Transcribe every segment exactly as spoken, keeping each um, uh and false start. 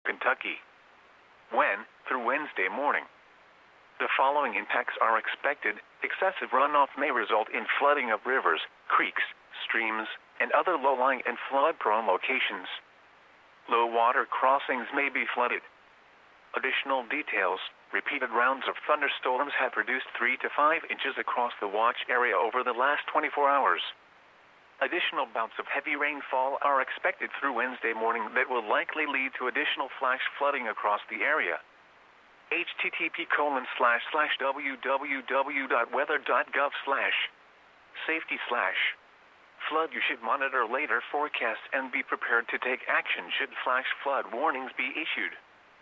Kentucky. When, through Wednesday morning, the following impacts are expected. Excessive runoff may result in flooding of rivers, creeks, streams, and other low-lying and flood-prone locations. Low water crossings may be flooded. Additional details: repeated rounds of thunderstorms have produced three to five inches across the watch area over the last twenty-four hours. Additional bouts of heavy rainfall are expected through Wednesday morning that will likely lead to additional flash flooding across the area. http colon slash slash www.weather.gov slash safety slash flood. You should monitor later forecasts and be prepared to take action should flash flood warnings be issued.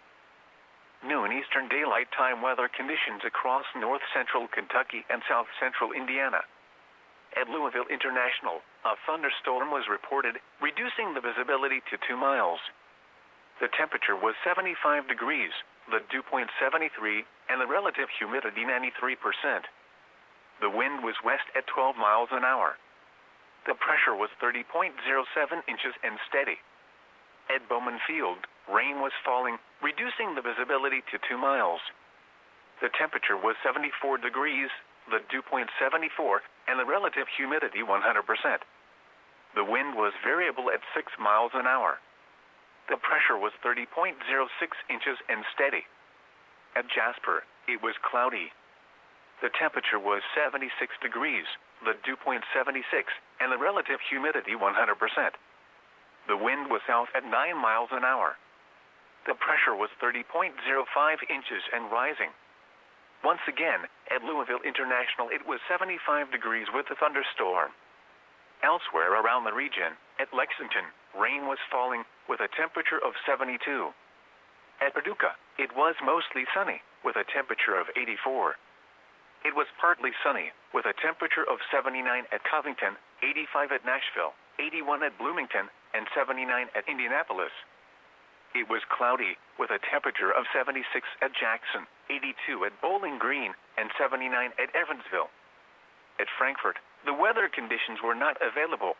Noon Eastern Daylight Time weather conditions across north central Kentucky and south central Indiana. At Louisville International, a thunderstorm was reported, reducing the visibility to two miles. The temperature was seventy-five degrees, the dew point seventy-three, and the relative humidity ninety-three percent. The wind was west at twelve miles an hour. The pressure was thirty point zero seven inches and steady. At Bowman Field, rain was falling, reducing the visibility to two miles. The temperature was seventy-four degrees, the dew point seventy-four, and the relative humidity one hundred percent. The wind was variable at six miles an hour. The pressure was thirty point zero six inches and steady. At Jasper, it was cloudy. The temperature was seventy-six degrees, the dew point seventy-six, and the relative humidity one hundred percent. The wind was south at nine miles an hour. The pressure was thirty point zero five inches and rising. Once again, at Louisville International it was seventy-five degrees with a thunderstorm. Elsewhere around the region, at Lexington, rain was falling with a temperature of seventy-two. At Paducah, it was mostly sunny with a temperature of eighty-four. It was partly sunny with a temperature of seventy-nine at Covington, eighty-five at Nashville, eighty-one at Bloomington, and seventy-nine at Indianapolis. It was cloudy with a temperature of seventy-six at Jackson, eighty-two at Bowling Green, and seventy-nine at Evansville. At Frankfort, the weather conditions were not available.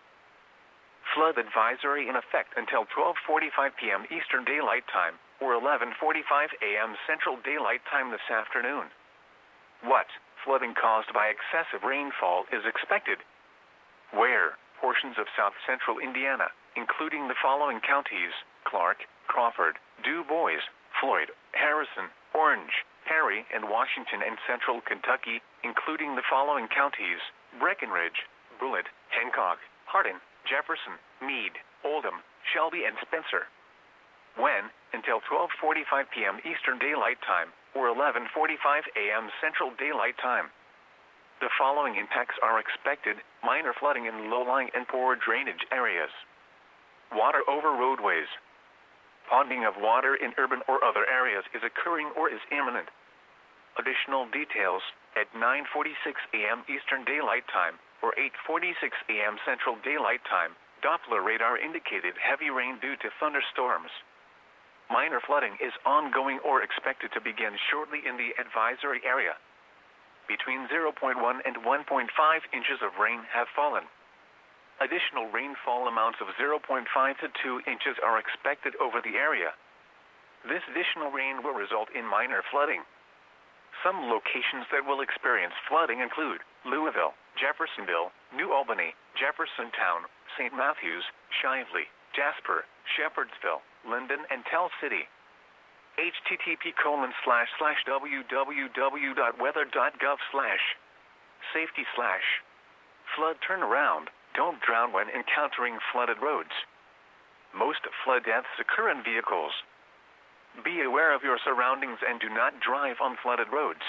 Flood advisory in effect until twelve forty-five p m Eastern Daylight Time or eleven forty-five a m Central Daylight Time this afternoon. What flooding caused by excessive rainfall is expected? Where? Portions of south central Indiana, including the following counties: Clark, Crawford, Du Bois, Floyd, Harrison, Orange, Perry, and Washington, and central Kentucky, including the following counties: Breckinridge, Bullitt, Hancock, Hardin, Jefferson, Meade, Oldham, Shelby, and Spencer. When? Until twelve forty-five p m Eastern Daylight Time or eleven forty-five a m Central Daylight Time. The following impacts are expected: minor flooding in low-lying and poor drainage areas. Water over roadways. Ponding of water in urban or other areas is occurring or is imminent. Additional details: at nine forty-six a m Eastern Daylight Time or eight forty-six a m Central Daylight Time, Doppler radar indicated heavy rain due to thunderstorms. Minor flooding is ongoing or expected to begin shortly in the advisory area. Between zero point one and one point five inches of rain have fallen. Additional rainfall amounts of zero point five to two inches are expected over the area. This additional rain will result in minor flooding. Some locations that will experience flooding include Louisville, Jeffersonville, New Albany, Jeffersontown, Saint Matthews, Shively, Jasper, Shepherdsville, Linden, and Tell City. http colon slash slash www.weather.gov slash safety slash flood turnaround. Don't drown when encountering flooded roads. Most flood deaths occur in vehicles. Be aware of your surroundings and do not drive on flooded roads.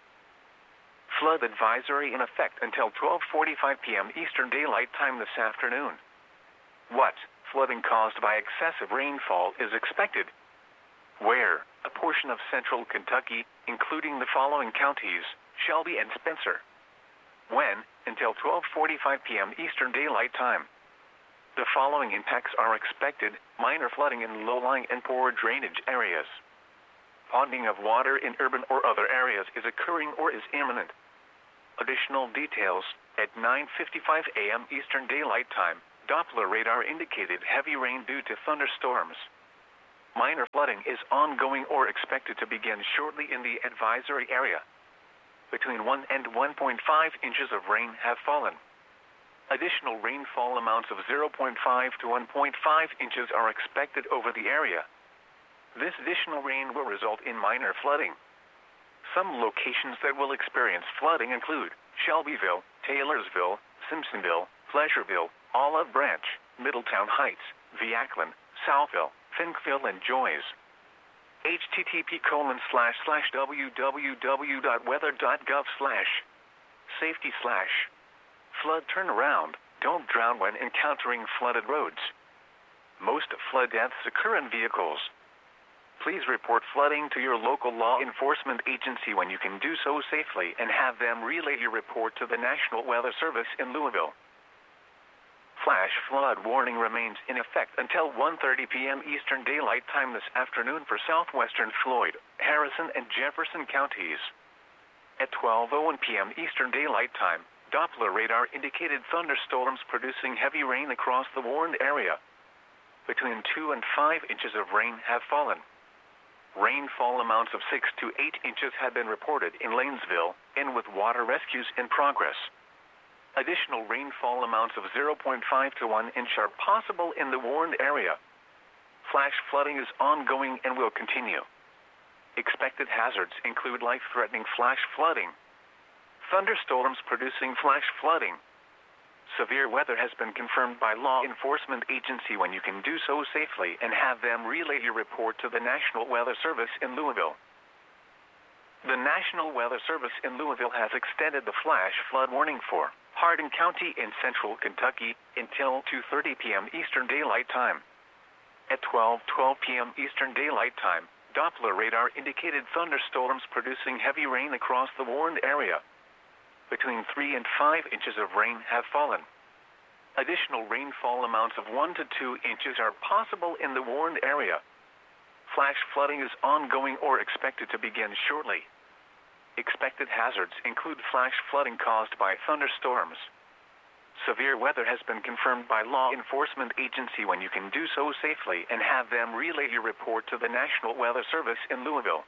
Flood advisory in effect until twelve forty-five p m Eastern Daylight Time this afternoon. What flooding caused by excessive rainfall is expected? Where? A portion of central Kentucky, including the following counties: Shelby and Spencer. When? Until twelve forty-five p m Eastern Daylight Time. The following impacts are expected: minor flooding in low-lying and poor drainage areas. Ponding of water in urban or other areas is occurring or is imminent. Additional details: at nine fifty-five a m Eastern Daylight Time, Doppler radar indicated heavy rain due to thunderstorms. Minor flooding is ongoing or expected to begin shortly in the advisory area. Between one and one point five inches of rain have fallen. Additional rainfall amounts of zero point five to one point five inches are expected over the area. This additional rain will result in minor flooding. Some locations that will experience flooding include Shelbyville, Taylorsville, Simpsonville, Pleasureville, Olive Branch, Middletown Heights, Viacklin, Southville, Finkville, and Joys. http colon slash slash www.weather.gov slash safety slash flood turnaround. Don't drown when encountering flooded roads. Most flood deaths occur in vehicles. Please report flooding to your local law enforcement agency when you can do so safely and have them relay your report to the National Weather Service in Louisville. Flash flood warning remains in effect until one thirty p m Eastern Daylight Time this afternoon for southwestern Floyd, Harrison, and Jefferson counties. At twelve oh one p m Eastern Daylight Time, Doppler radar indicated thunderstorms producing heavy rain across the warned area. Between two and five inches of rain have fallen. Rainfall amounts of six to eight inches have been reported in Lanesville, and with water rescues in progress. Additional rainfall amounts of zero point five to one inch are possible in the warned area. Flash flooding is ongoing and will continue. Expected hazards include life-threatening flash flooding, thunderstorms producing flash flooding. Severe weather has been confirmed by law enforcement agency when you can do so safely and have them relay your report to the National Weather Service in Louisville. The National Weather Service in Louisville has extended the flash flood warning for Hardin County in central Kentucky until two thirty p m Eastern Daylight Time. At twelve twelve p m Eastern Daylight Time, Doppler radar indicated thunderstorms producing heavy rain across the warned area. Between three and five inches of rain have fallen. Additional rainfall amounts of one to two inches are possible in the warned area. Flash flooding is ongoing or expected to begin shortly. Expected hazards include flash flooding caused by thunderstorms. Severe weather has been confirmed by law enforcement agency when you can do so safely and have them relay your report to the National Weather Service in Louisville.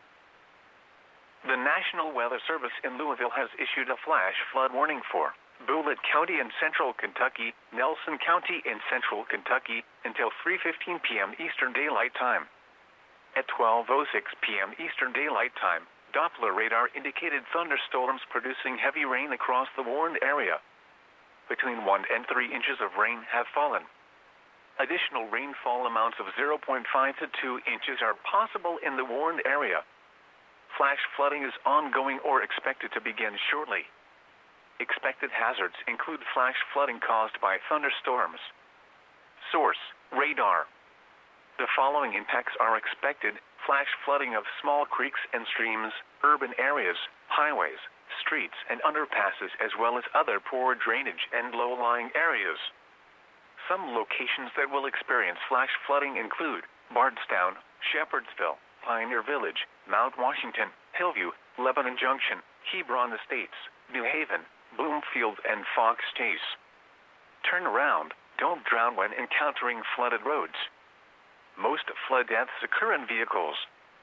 The National Weather Service in Louisville has issued a flash flood warning for Bullitt County in central Kentucky, Nelson County in central Kentucky, until three fifteen p m Eastern Daylight Time. At twelve oh six p m Eastern Daylight Time, Doppler radar indicated thunderstorms producing heavy rain across the warned area. Between one and three inches of rain have fallen. Additional rainfall amounts of zero point five to two inches are possible in the warned area. Flash flooding is ongoing or expected to begin shortly. Expected hazards include flash flooding caused by thunderstorms. Source: radar. The following impacts are expected: flash flooding of small creeks and streams, urban areas, highways, streets, and underpasses, as well as other poor drainage and low-lying areas. Some locations that will experience flash flooding include Bardstown, Shepherdsville, Pioneer Village, Mount Washington, Hillview, Lebanon Junction, Hebron Estates, New Haven, Bloomfield, and Fox Chase. Turn around. Don't drown when encountering flooded roads. Most flood deaths occur in vehicles.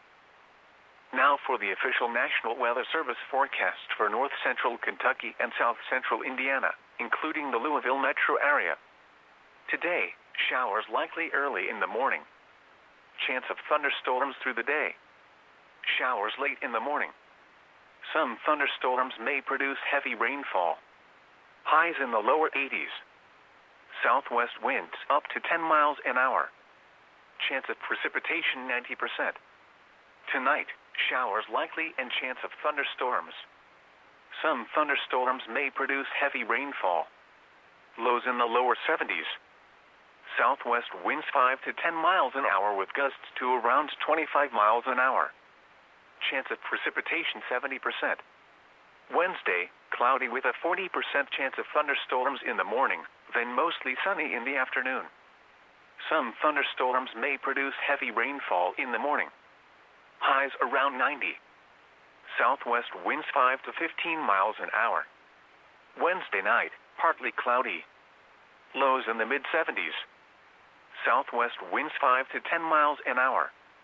Now for the official National Weather Service forecast for north central Kentucky and south central Indiana, including the Louisville metro area. Today, showers likely early in the morning. Chance of thunderstorms through the day. Showers late in the morning. Some thunderstorms may produce heavy rainfall. Highs in the lower eighties. Southwest winds up to ten miles an hour. Chance of precipitation ninety percent. Tonight, showers likely and chance of thunderstorms. Some thunderstorms may produce heavy rainfall. Lows in the lower seventies. Southwest winds five to ten miles an hour with gusts to around twenty-five miles an hour. Chance of precipitation seventy percent. Wednesday, cloudy with a forty percent chance of thunderstorms in the morning, then mostly sunny in the afternoon. Some thunderstorms may produce heavy rainfall in the morning. Highs around ninety. Southwest winds five to fifteen miles an hour. Wednesday night, partly cloudy. Lows in the mid seventies. Southwest winds five to ten miles an hour.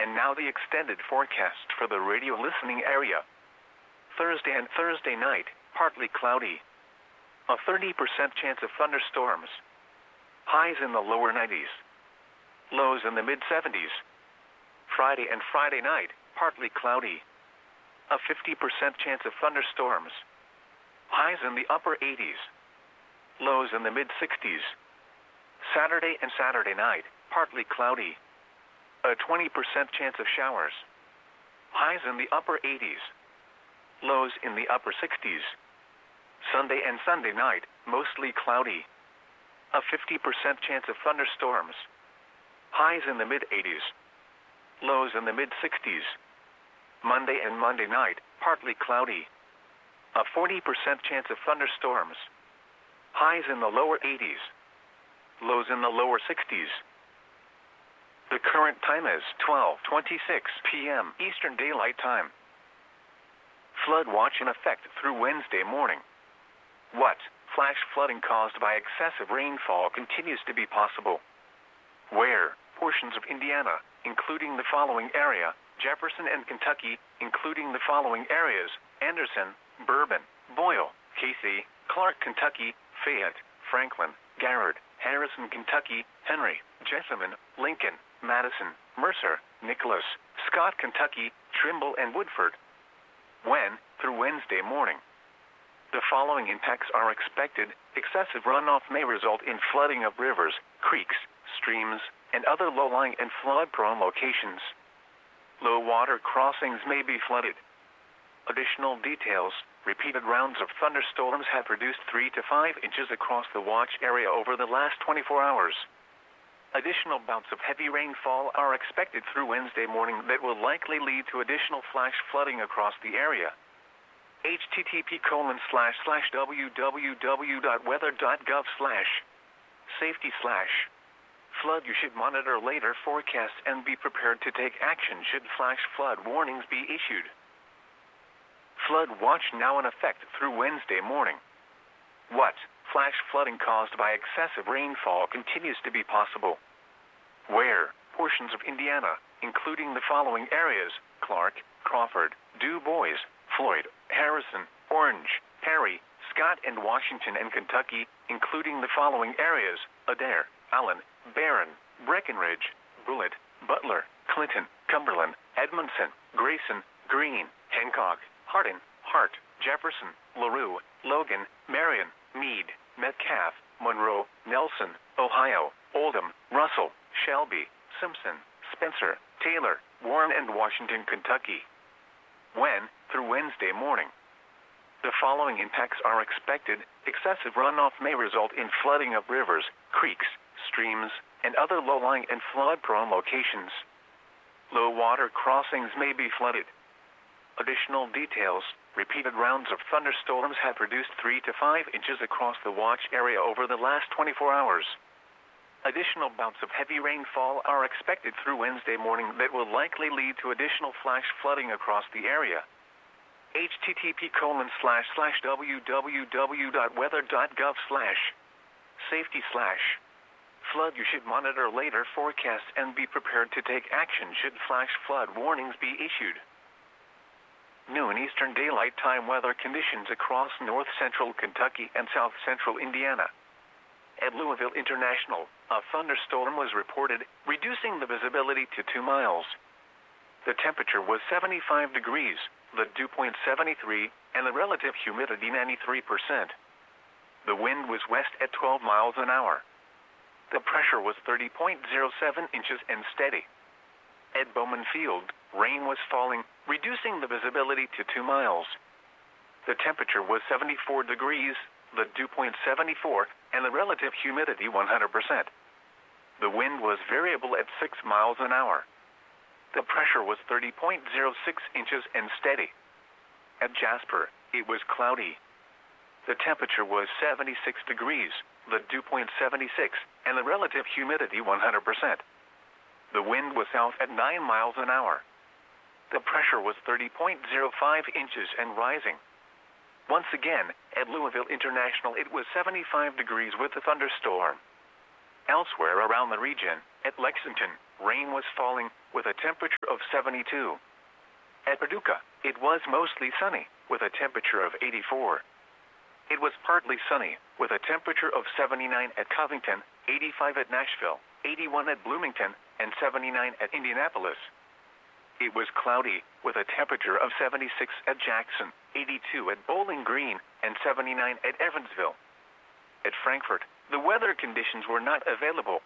And now the extended forecast for the radio listening area. Thursday and Thursday night, partly cloudy. A thirty percent chance of thunderstorms. Highs in the lower nineties. Lows in the mid seventies. Friday and Friday night, partly cloudy. A fifty percent chance of thunderstorms. Highs in the upper eighties. Lows in the mid sixties. Saturday and Saturday night, partly cloudy. A twenty percent chance of showers. Highs in the upper eighties. Lows in the upper sixties. Sunday and Sunday night, mostly cloudy. A fifty percent chance of thunderstorms. Highs in the mid eighties. Lows in the mid sixties. Monday and Monday night, partly cloudy. A forty percent chance of thunderstorms. Highs in the lower eighties. Lows in the lower sixties. The current time is twelve twenty-six p m Eastern Daylight Time. Flood watch in effect through Wednesday morning. What? Flash flooding caused by excessive rainfall continues to be possible. Where? Portions of Indiana, including the following area, Jefferson and Kentucky, including the following areas, Anderson, Bourbon, Boyle, Casey, Clark, Kentucky, Fayette, Franklin, Garrard, Harrison, Kentucky, Henry, Jessamine, Lincoln, Madison, Mercer, Nicholas, Scott, Kentucky, Trimble, and Woodford. When? Through Wednesday morning. The following impacts are expected. Excessive runoff may result in flooding of rivers, creeks, streams, and other low-lying and flood-prone locations. Low water crossings may be flooded. Additional details. Repeated rounds of thunderstorms have produced three to five inches across the watch area over the last twenty-four hours. Additional bouts of heavy rainfall are expected through Wednesday morning that will likely lead to additional flash flooding across the area. H T T P colon slash slash www.weather.gov slash safety slash flood. You should monitor later forecasts and be prepared to take action should flash flood warnings be issued. Flood watch now in effect through Wednesday morning. What? Flash flooding caused by excessive rainfall continues to be possible. Where? Portions of Indiana, including the following areas, Clark, Crawford, Du Bois, Floyd, Harrison, Orange, Perry, Scott, and Washington and Kentucky, including the following areas, Adair, Allen, Barron, Breckenridge, Bullitt, Butler, Clinton, Cumberland, Edmondson, Grayson, Greene, Hancock, Hardin, Hart, Jefferson, LaRue, Logan, Marion, Meade, Metcalf, Monroe, Nelson, Ohio, Oldham, Russell, Shelby, Simpson, Spencer, Taylor, Warren, and Washington, Kentucky. When? Through Wednesday morning. The following impacts are expected. Excessive runoff may result in flooding of rivers, creeks, streams, and other low-lying and flood-prone locations. Low water crossings may be flooded. Additional details. Repeated rounds of thunderstorms have produced three to five inches across the watch area over the last twenty-four hours. Additional bouts of heavy rainfall are expected through Wednesday morning that will likely lead to additional flash flooding across the area. H T T P colon slash slash www.weather.gov slash safety slash flood. You should monitor later forecasts and be prepared to take action should flash flood warnings be issued. Noon Eastern Daylight Time weather conditions across north-central Kentucky and south-central Indiana. At Louisville International, a thunderstorm was reported, reducing the visibility to two miles. The temperature was seventy-five degrees, the dew point seventy-three, and the relative humidity ninety-three percent. The wind was west at twelve miles an hour. The pressure was thirty point zero seven inches and steady. At Bowman Field, rain was falling, reducing the visibility to two miles. The temperature was seventy-four degrees, the dew point seventy-four, and the relative humidity one hundred percent. The wind was variable at six miles an hour. The pressure was thirty point zero six inches and steady. At Jasper, it was cloudy. The temperature was seventy-six degrees, the dew point seventy-six, and the relative humidity one hundred percent. The wind was south at nine miles an hour. The pressure was thirty point zero five inches and rising. Once again, at Louisville International it was seventy-five degrees with a thunderstorm. Elsewhere around the region, at Lexington, rain was falling with a temperature of seventy-two. At Paducah, it was mostly sunny with a temperature of eighty-four. It was partly sunny with a temperature of seventy-nine at Covington, eighty-five at Nashville, eighty-one at Bloomington, and seventy-nine at Indianapolis. It was cloudy with a temperature of seventy-six at Jackson, eighty-two at Bowling Green, and seventy-nine at Evansville. At Frankfort, the weather conditions were not available.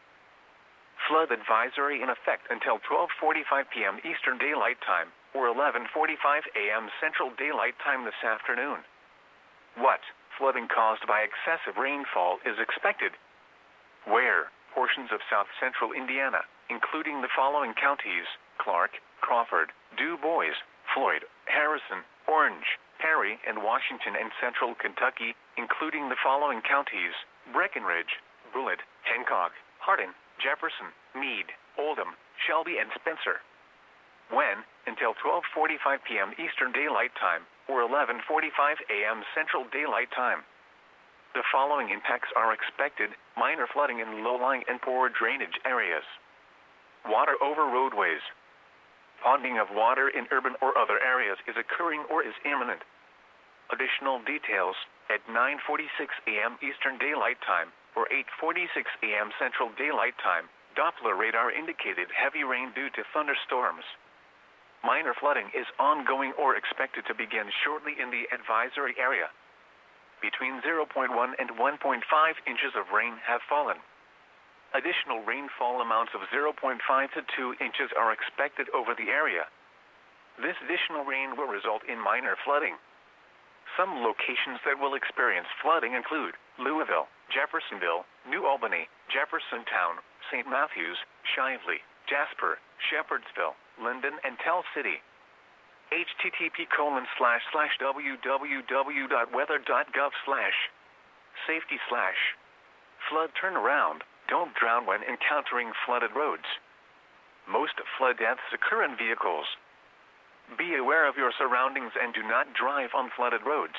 Flood advisory in effect until twelve forty-five p m Eastern Daylight Time or eleven forty-five a m Central Daylight Time this afternoon. What flooding caused by excessive rainfall is expected? Where portions of south central Indiana, including the following counties: Clark, Crawford, Du Bois, Floyd, Harrison, Orange, Perry, and Washington, and central Kentucky, including the following counties: Breckenridge, Bullitt, Hancock, Hardin, Jefferson, Meade, Oldham, Shelby, and Spencer. When until twelve forty-five p m Eastern Daylight Time or eleven forty-five a m Central Daylight Time. The following impacts are expected: minor flooding in low-lying and poor drainage areas. Water over roadways. Ponding of water in urban or other areas is occurring or is imminent. Additional details at nine forty-six a m Eastern Daylight Time or eight forty-six a m Central Daylight Time, Doppler radar indicated heavy rain due to thunderstorms. Minor flooding is ongoing or expected to begin shortly in the advisory area. Between zero point one and one point five inches of rain have fallen. Additional rainfall amounts of zero point five to two inches are expected over the area. This additional rain will result in minor flooding. Some locations that will experience flooding include Louisville, Jeffersonville, New Albany, Jeffersontown, Saint Matthews, Shively, Jasper, Shepherdsville, Linden, and Tell City. H T T P colon slash slash www dot weather dot gov slash safety slash flood turnaround. Don't drown when encountering flooded roads. Most flood deaths occur in vehicles. Be aware of your surroundings and do not drive on flooded roads.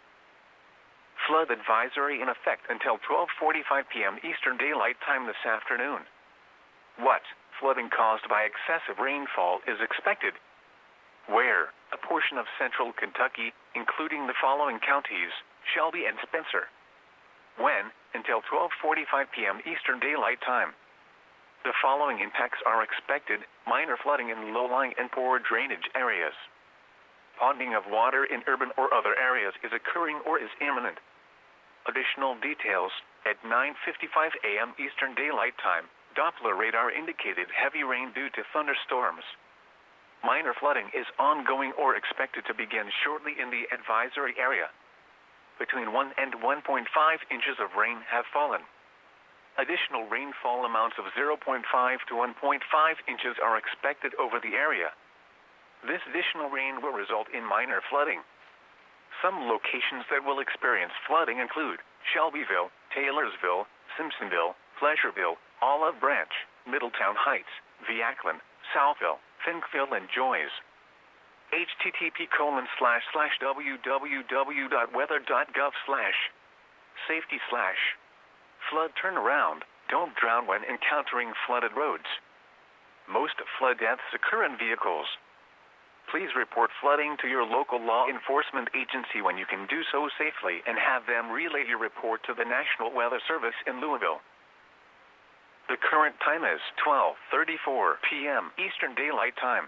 Flood advisory in effect until twelve forty-five p m Eastern Daylight Time this afternoon. What flooding caused by excessive rainfall is expected? Where a portion of central Kentucky, including the following counties: Shelby and Spencer. When until twelve forty-five p m Eastern Daylight Time. The following impacts are expected: minor flooding in low-lying and poor drainage areas. Ponding of water in urban or other areas is occurring or is imminent. Additional details at nine fifty-five a m Eastern Daylight Time, Doppler radar indicated heavy rain due to thunderstorms. Minor flooding is ongoing or expected to begin shortly in the advisory area. Between one and one point five inches of rain have fallen. Additional rainfall amounts of zero point five to one point five inches are expected over the area. This additional rain will result in minor flooding. Some locations that will experience flooding include Shelbyville, Taylorsville, Simpsonville, Pleasureville, Olive Branch, Middletown Heights, Viacklin, Southville, Finkville, and Joys. H T T P colon slash slash www dot weather dot gov slash safety slash flood turnaround. Don't drown when encountering flooded roads. Most flood deaths occur in vehicles. Please report flooding to your local law enforcement agency when you can do so safely and have them relay your report to the National Weather Service in Louisville. The current time is twelve thirty-four p m Eastern Daylight Time.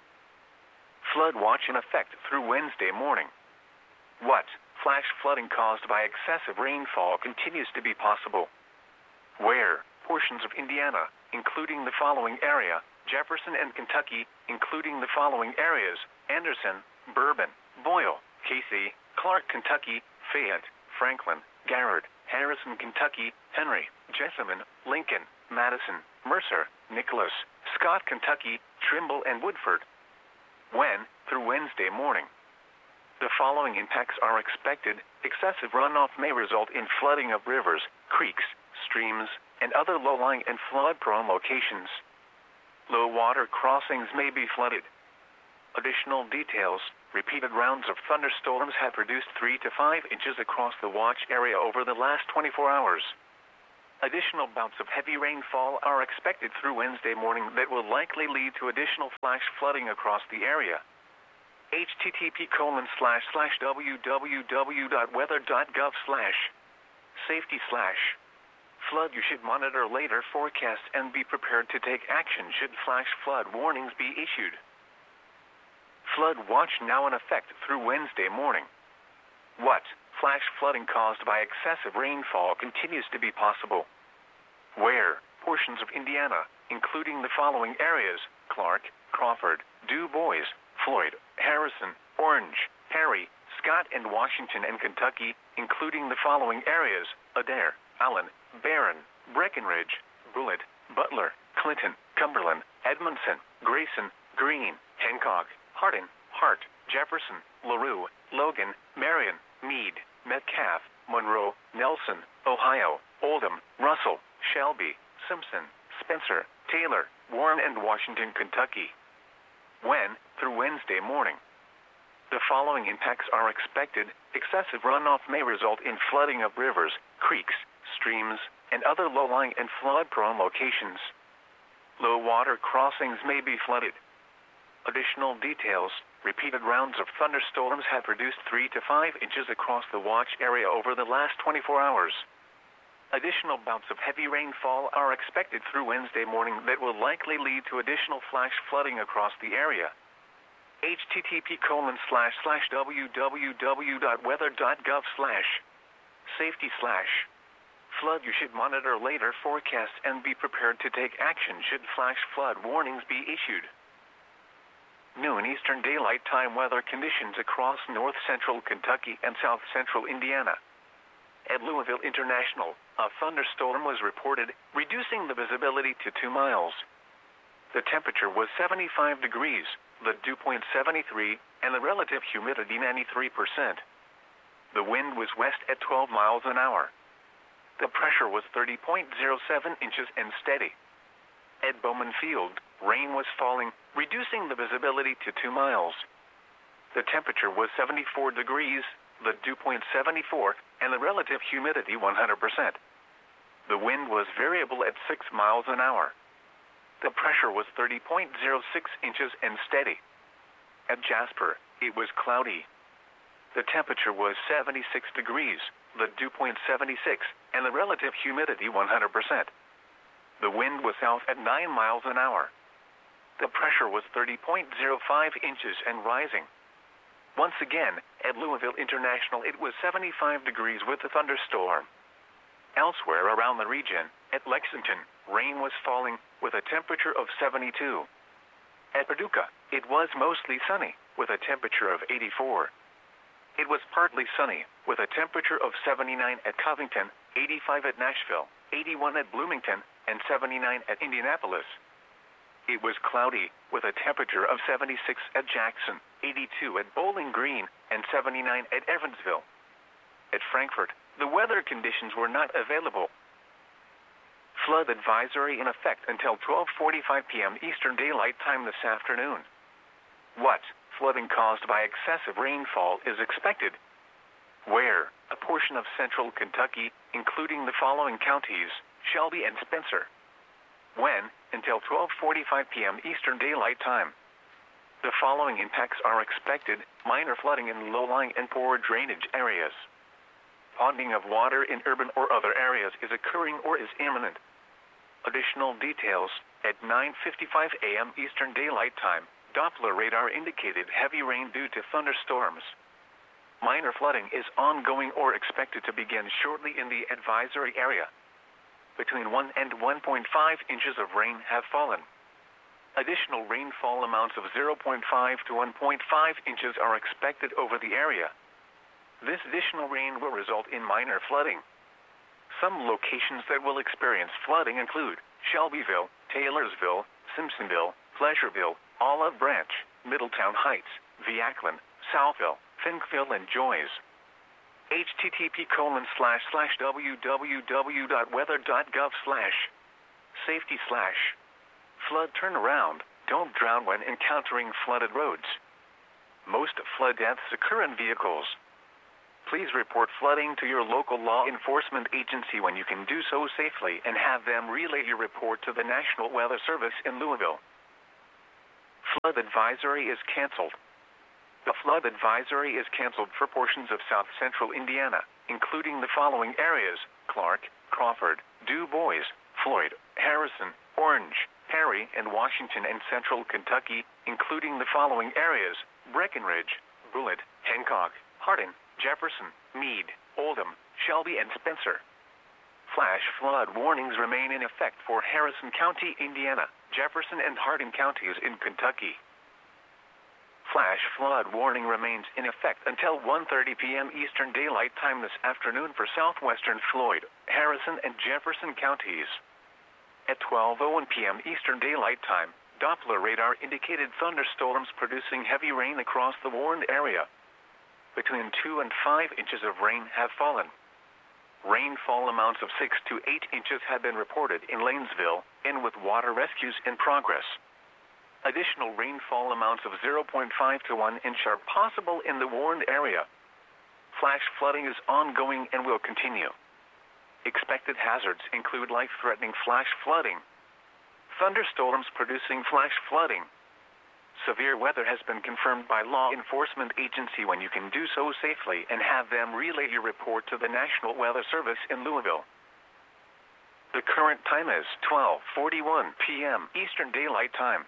Flood watch in effect through Wednesday morning. What flash flooding caused by excessive rainfall continues to be possible? Where portions of Indiana, including the following area: Jefferson and Kentucky, including the following areas: Anderson, Bourbon, Boyle, Casey, Clark, Kentucky, Fayette, Franklin, Garrard, Harrison, Kentucky, Henry, Jessamine, Lincoln, Madison, Mercer, Nicholas, Scott, Kentucky, Trimble, and Woodford. When through Wednesday morning. The following impacts are expected: excessive runoff may result in flooding of rivers, creeks, streams, and other low-lying and flood-prone locations. Low water crossings may be flooded. Additional details: repeated rounds of thunderstorms have produced three to five inches across the watch area over the last twenty-four hours. Additional bouts of heavy rainfall are expected through Wednesday morning that will likely lead to additional flash flooding across the area. http colon slash slash www.weather.gov slash safety slash flood. You should monitor later forecasts and be prepared to take action should flash flood warnings be issued. Flood watch now in effect through Wednesday morning. What? Flash flooding caused by excessive rainfall continues to be possible. Where? Portions of Indiana, including the following areas: Clark, Crawford, Du Bois, Floyd, Harrison, Orange, Perry, Scott, and Washington, and Kentucky, including the following areas: Adair, Allen, Barron, Breckenridge, Bullitt, Butler, Clinton, Cumberland, Edmondson, Grayson, Greene, Hancock, Hardin, Hart, Jefferson, LaRue, Logan, Marion, Meade, Metcalfe, Monroe, Nelson, Ohio, Oldham, Russell, Shelby, Simpson, Spencer, Taylor, Warren, and Washington, Kentucky. When? Through Wednesday morning. The following impacts are expected. Excessive runoff may result in flooding of rivers, creeks, streams, and other low-lying and flood-prone locations. Low water crossings may be flooded. Additional details: repeated rounds of thunderstorms have produced three to five inches across the watch area over the last twenty-four hours. Additional bouts of heavy rainfall are expected through Wednesday morning that will likely lead to additional flash flooding across the area. http colon slash slash www.weather.gov slash safety slash flood. You should monitor later forecasts and be prepared to take action should flash flood warnings be issued. Noon Eastern Daylight Time weather conditions across north central Kentucky and south central Indiana. At Louisville International, a thunderstorm was reported, reducing the visibility to two miles. The temperature was seventy-five degrees, the dew point seventy-three, and the relative humidity ninety-three percent. The wind was west at twelve miles an hour. The pressure was thirty point zero seven inches and steady. At Bowman Field, rain was falling, reducing the visibility to two miles. The temperature was seventy-four degrees, the dew point seventy-four, and the relative humidity one hundred percent. The wind was variable at six miles an hour. The pressure was thirty point zero six inches and steady. At Jasper, it was cloudy. The temperature was seventy-six degrees, the dew point seventy-six, and the relative humidity one hundred percent. The wind was south at nine miles an hour. The pressure was thirty point zero five inches and rising. Once again, at Louisville International, it was seventy-five degrees with a thunderstorm. Elsewhere around the region, at Lexington, rain was falling with a temperature of seventy-two. At Paducah, it was mostly sunny with a temperature of eighty-four. It was partly sunny with a temperature of seventy-nine at Covington, eighty-five at Nashville, eighty-one at Bloomington, and seventy-nine at Indianapolis. It was cloudy with a temperature of seventy-six at Jackson, eighty-two at Bowling Green, and seventy-nine at Evansville. At Frankfort, the weather conditions were not available. Flood advisory in effect until twelve forty-five p m Eastern Daylight Time this afternoon. What? Flooding caused by excessive rainfall is expected. Where? A portion of central Kentucky, including the following counties: Shelby and Spencer. When? Until twelve forty-five p m Eastern Daylight Time. The following impacts are expected: minor flooding in low-lying and poor drainage areas. Ponding of water in urban or other areas is occurring or is imminent. Additional details: at nine fifty-five a m Eastern Daylight Time, Doppler radar indicated heavy rain due to thunderstorms. Minor flooding is ongoing or expected to begin shortly in the advisory area. Between one and one point five inches of rain have fallen. Additional rainfall amounts of zero point five to one point five inches are expected over the area. This additional rain will result in minor flooding. Some locations that will experience flooding include Shelbyville, Taylorsville, Simpsonville, Pleasureville, Olive Branch, Middletown Heights, Viacklin, Southville, Finkville, and Joys. http colon slash slash www.weather.gov slash safety slash flood turnaround. Don't drown when encountering flooded roads. Most flood deaths occur in vehicles. Please report flooding to your local law enforcement agency when you can do so safely and have them relay your report to the National Weather Service in Louisville. Flood advisory is canceled. The flood advisory is canceled for portions of south central Indiana, including the following areas: Clark, Crawford, Du Bois, Floyd, Harrison, Orange, Perry, and Washington, and central Kentucky, including the following areas: Breckenridge, Bullitt, Hancock, Hardin, Jefferson, Meade, Oldham, Shelby, and Spencer. Flash flood warnings remain in effect for Harrison County, Indiana, Jefferson, and Hardin counties in Kentucky. Flash flood warning remains in effect until one thirty p m Eastern Daylight Time this afternoon for southwestern Floyd, Harrison, and Jefferson counties. At twelve oh one p m Eastern Daylight Time, Doppler radar indicated thunderstorms producing heavy rain across the warned area. Between two and five inches of rain have fallen. Rainfall amounts of six to eight inches have been reported in Lanesville, and with water rescues in progress. Additional rainfall amounts of zero point five to one inch are possible in the warned area. Flash flooding is ongoing and will continue. Expected hazards include life-threatening flash flooding, thunderstorms producing flash flooding. Severe weather has been confirmed by law enforcement agency when you can do so safely and have them relay your report to the National Weather Service in Louisville. The current time is twelve forty-one p m Eastern Daylight Time.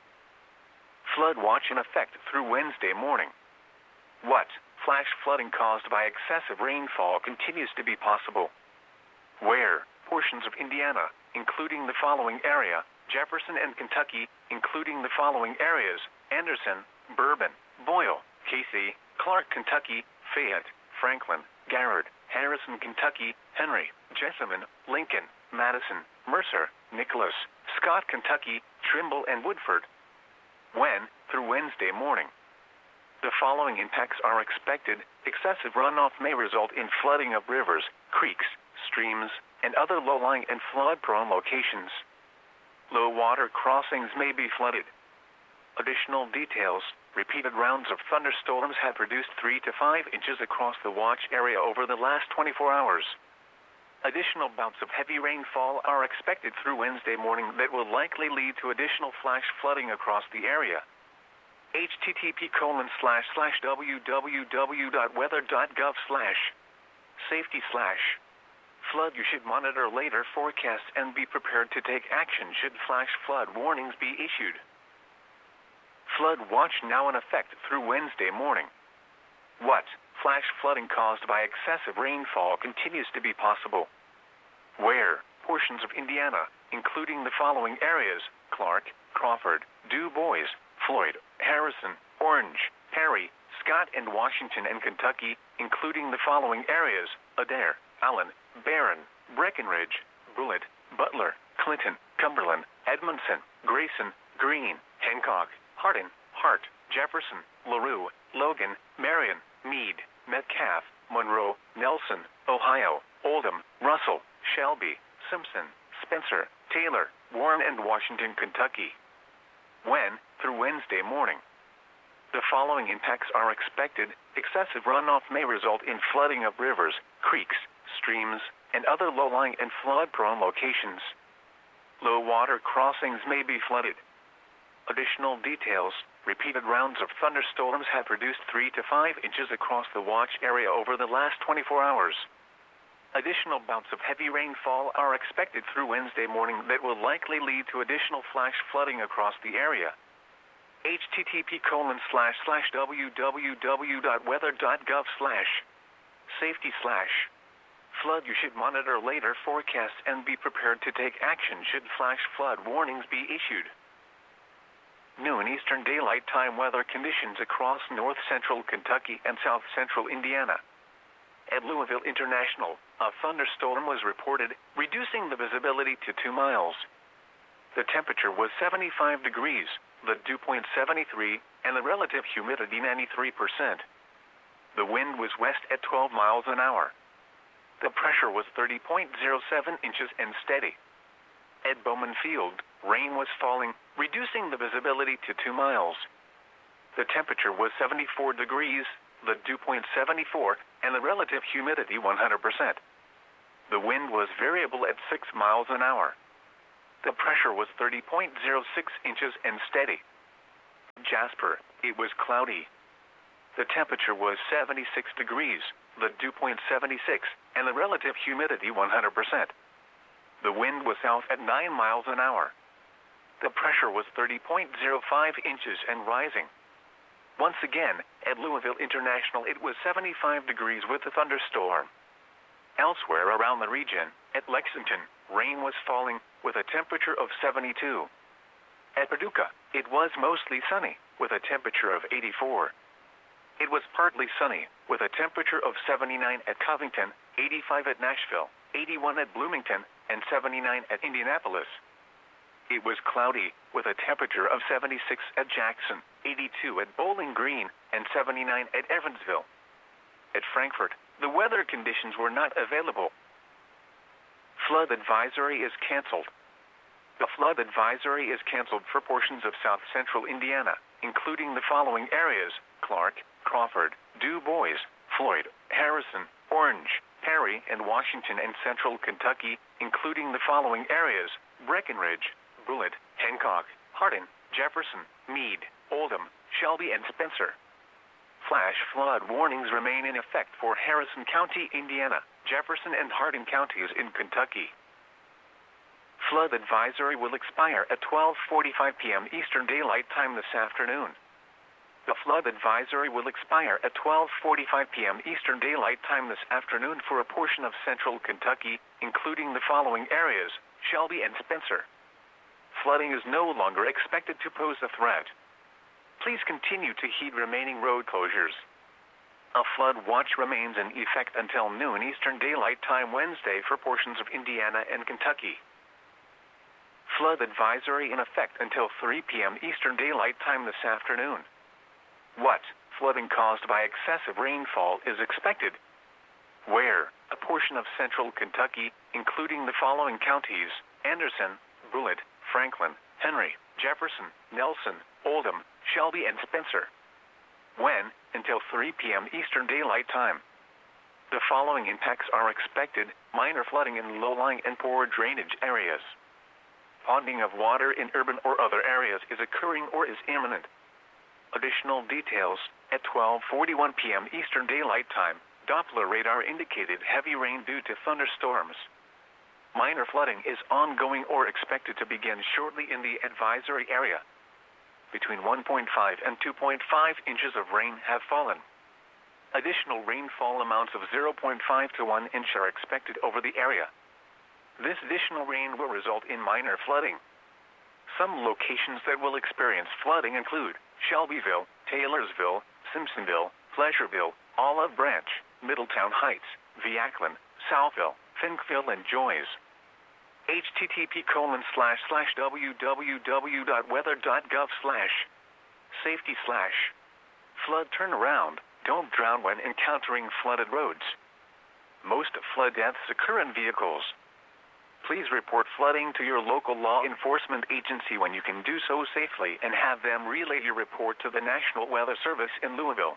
Flood watch in effect through Wednesday morning. What? Flash flooding caused by excessive rainfall continues to be possible. Where? Portions of Indiana, including the following area: Jefferson and Kentucky, including the following areas: Anderson, Bourbon, Boyle, Casey, Clark, Kentucky, Fayette, Franklin, Garrard, Harrison, Kentucky, Henry, Jessamine, Lincoln, Madison, Mercer, Nicholas, Scott, Kentucky, Trimble, and Woodford. When? Through Wednesday morning. The following impacts are expected. Excessive runoff may result in flooding of rivers, creeks, streams, and other low-lying and flood-prone locations. Low water crossings may be flooded. Additional details: repeated rounds of thunderstorms have produced three to five inches across the watch area over the last twenty-four hours. Additional bouts of heavy rainfall are expected through Wednesday morning that will likely lead to additional flash flooding across the area. H T T P colon slash slash www.weather.gov slash safety slash flood. You should monitor later forecasts and be prepared to take action should flash flood warnings be issued. Flood watch now in effect through Wednesday morning. What? Flash flooding caused by excessive rainfall continues to be possible. Where? Portions of Indiana, including the following areas: Clark, Crawford, Du Bois, Floyd, Harrison, Orange, Perry, Scott, and Washington, and Kentucky, including the following areas: Adair, Allen, Barron, Breckenridge, Bullitt, Butler, Clinton, Cumberland, Edmondson, Grayson, Greene, Hancock, Hardin, Hart, Jefferson, LaRue, Logan, Marion, Meade, Metcalf, Monroe, Nelson, Ohio, Oldham, Russell, Shelby, Simpson, Spencer, Taylor, Warren, and Washington, Kentucky. When? Through Wednesday morning. The following impacts are expected. Excessive runoff may result in flooding of rivers, creeks, streams, and other low-lying and flood-prone locations. Low water crossings may be flooded. Additional details: repeated rounds of thunderstorms have produced three to five inches across the watch area over the last twenty-four hours. Additional bouts of heavy rainfall are expected through Wednesday morning that will likely lead to additional flash flooding across the area. H T T P colon slash slash www.weather.gov slash safety slash flood. You should monitor later forecasts and be prepared to take action should flash flood warnings be issued. Noon Eastern Daylight Time weather conditions across north central Kentucky and south central Indiana. At Louisville International, a thunderstorm was reported, reducing the visibility to two miles. The temperature was seventy-five degrees, the dew point seventy-three, and the relative humidity ninety-three percent. The wind was west at twelve miles an hour. The pressure was thirty point zero seven inches and steady. At Bowman Field, rain was falling, reducing the visibility to two miles. The temperature was seventy-four degrees, the dew point seventy-four, and the relative humidity one hundred percent. The wind was variable at six miles an hour. The pressure was thirty point zero six inches and steady. Jasper, it was cloudy. The temperature was seventy-six degrees, the dew point seventy-six, and the relative humidity one hundred percent. The wind was south at nine miles an hour. The pressure was thirty point zero five inches and rising. Once again, at Louisville International it was seventy-five degrees with a thunderstorm. Elsewhere around the region, at Lexington, rain was falling with a temperature of seventy-two. At Paducah, it was mostly sunny with a temperature of eighty-four. It was partly sunny with a temperature of seventy-nine at Covington, eighty-five at Nashville, eighty-one at Bloomington, and seventy-nine at Indianapolis. It was cloudy with a temperature of seventy-six at Jackson, eighty-two at Bowling Green, and seventy-nine at Evansville. At Frankfort, the weather conditions were not available. Flood advisory is canceled. The flood advisory is canceled for portions of south central Indiana, including the following areas: Clark, Crawford, Du Bois, Floyd, Harrison, Orange, Perry, and Washington, and central Kentucky, including the following areas: Breckenridge, Bullitt, Hancock, Hardin, Jefferson, Meade, Oldham, Shelby, and Spencer. Flash flood warnings remain in effect for Harrison County, Indiana, Jefferson and Hardin counties in Kentucky. Flood advisory will expire at twelve forty-five p m Eastern Daylight Time this afternoon. The flood advisory will expire at twelve forty-five p m Eastern Daylight Time this afternoon for a portion of central Kentucky, including the following areas: Shelby and Spencer. Flooding is no longer expected to pose a threat. Please continue to heed remaining road closures. A flood watch remains in effect until noon Eastern Daylight Time Wednesday for portions of Indiana and Kentucky. Flood advisory in effect until three p m Eastern Daylight Time this afternoon. What flooding caused by excessive rainfall is expected? Where? A portion of central Kentucky, including the following counties: Anderson, Bullitt, Franklin, Henry, Jefferson, Nelson, Oldham, Shelby, and Spencer. When? Until three p m Eastern Daylight Time. The following impacts are expected: minor flooding in low-lying and poor drainage areas. Ponding of water in urban or other areas is occurring or is imminent. Additional details: at twelve forty-one p m Eastern Daylight Time, Doppler radar indicated heavy rain due to thunderstorms. Minor flooding is ongoing or expected to begin shortly in the advisory area. Between one point five and two point five inches of rain have fallen. Additional rainfall amounts of zero point five to one inch are expected over the area. This additional rain will result in minor flooding. Some locations that will experience flooding include Shelbyville, Taylorsville, Simpsonville, Pleasureville, Olive Branch, Middletown Heights, Viacklin, Southville, Finkville, and Joys. H T T P colon slash slash www dot weather dot gov slash safety slash flood turnaround. Don't drown when encountering flooded roads. Most flood deaths occur in vehicles. Please report flooding to your local law enforcement agency when you can do so safely and have them relay your report to the National Weather Service in Louisville.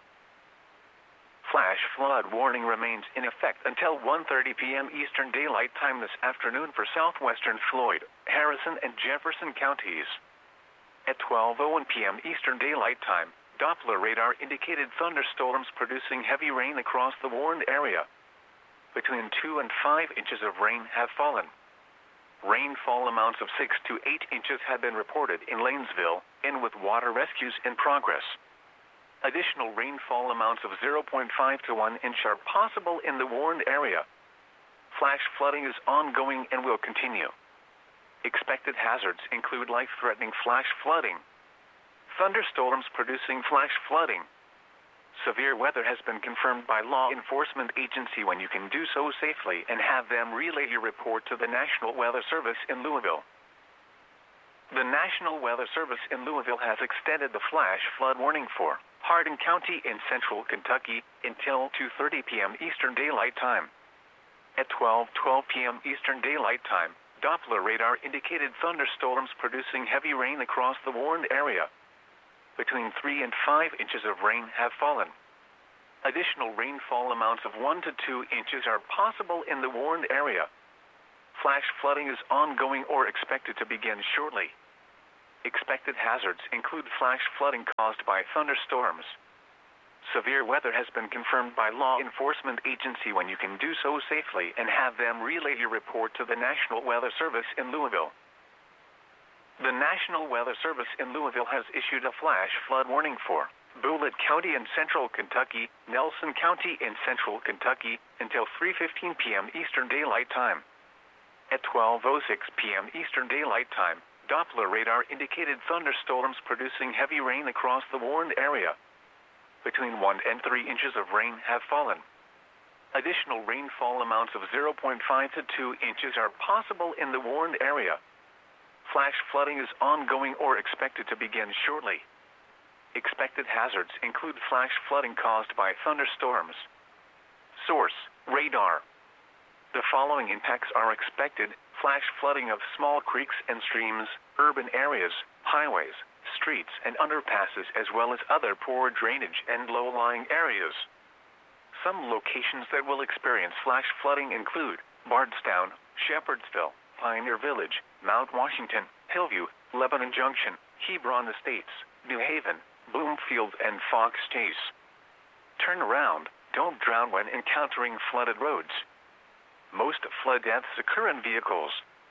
Flash flood warning remains in effect until one thirty p m Eastern Daylight Time this afternoon for southwestern Floyd, Harrison, and Jefferson counties. At twelve oh one p m Eastern Daylight Time, Doppler radar indicated thunderstorms producing heavy rain across the warned area. Between two and five inches of rain have fallen. Rainfall amounts of six to eight inches have been reported in Lanesville, and with water rescues in progress. Additional rainfall amounts of zero point five to one inch are possible in the warned area. Flash flooding is ongoing and will continue. Expected hazards include life-threatening flash flooding, thunderstorms producing flash flooding. Severe weather has been confirmed by law enforcement agency when you can do so safely and have them relay your report to the National Weather Service in Louisville. The National Weather Service in Louisville has extended the flash flood warning for Hardin County in central Kentucky until two thirty p m Eastern Daylight Time. At twelve twelve p m Eastern Daylight Time, Doppler radar indicated thunderstorms producing heavy rain across the warned area. Between three and five inches of rain have fallen. Additional rainfall amounts of one to two inches are possible in the warned area. Flash flooding is ongoing or expected to begin shortly. Expected hazards include flash flooding caused by thunderstorms. Severe weather has been confirmed by law enforcement agency when you can do so safely and have them relay your report to the National Weather Service in Louisville. The National Weather Service in Louisville has issued a flash flood warning for Bullitt County in central Kentucky, Nelson County in central Kentucky, until three fifteen p m Eastern Daylight Time. At twelve oh six p m Eastern Daylight Time, Doppler radar indicated thunderstorms producing heavy rain across the warned area. Between one and three inches of rain have fallen. Additional rainfall amounts of zero point five to two inches are possible in the warned area. Flash flooding is ongoing or expected to begin shortly. Expected hazards include flash flooding caused by thunderstorms. Source: radar. The following impacts are expected: flash flooding of small creeks and streams, urban areas, highways, streets and underpasses, as well as other poor drainage and low-lying areas. Some locations that will experience flash flooding include Bardstown, Shepherdsville, Pioneer Village, Mount Washington, Hillview, Lebanon Junction, Hebron Estates, New Haven, Bloomfield, and Fox Chase. Turn around. Don't drown when encountering flooded roads. Most flood deaths occur in vehicles.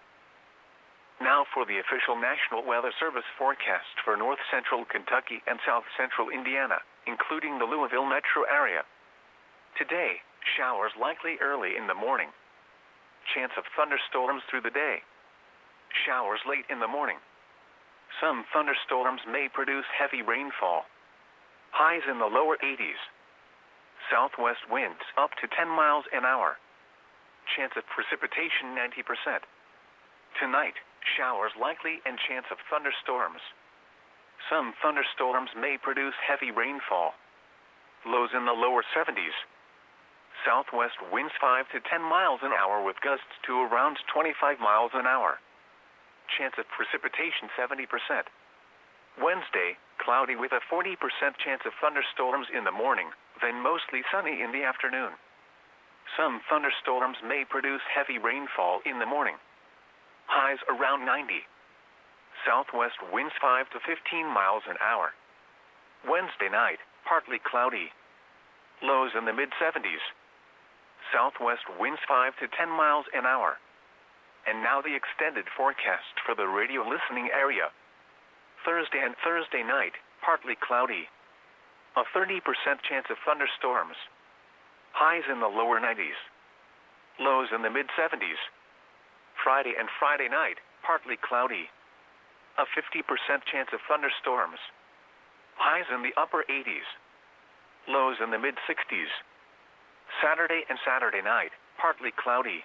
Now for the official National Weather Service forecast for north central Kentucky and south central Indiana, including the Louisville metro area. Today, showers likely early in the morning. Chance of thunderstorms through the day. Showers late in the morning. Some thunderstorms may produce heavy rainfall. Highs in the lower eighties. Southwest winds up to ten miles an hour. Chance of precipitation ninety percent. Tonight, showers likely and chance of thunderstorms. Some thunderstorms may produce heavy rainfall. Lows in the lower seventies. Southwest winds five to ten miles an hour with gusts to around twenty-five miles an hour. Chance of precipitation seventy percent. Wednesday, cloudy with a forty percent chance of thunderstorms in the morning, then mostly sunny in the afternoon. Some thunderstorms may produce heavy rainfall in the morning. Highs around ninety. Southwest winds five to fifteen miles an hour. Wednesday night, partly cloudy. Lows in the mid seventies. Southwest winds five to ten miles an hour. And now the extended forecast for the radio listening area. Thursday and Thursday night, partly cloudy. A thirty percent chance of thunderstorms. Highs in the lower nineties. Lows in the mid seventies. Friday and Friday night, partly cloudy. A fifty percent chance of thunderstorms. Highs in the upper eighties. Lows in the mid sixties. Saturday and Saturday night, partly cloudy.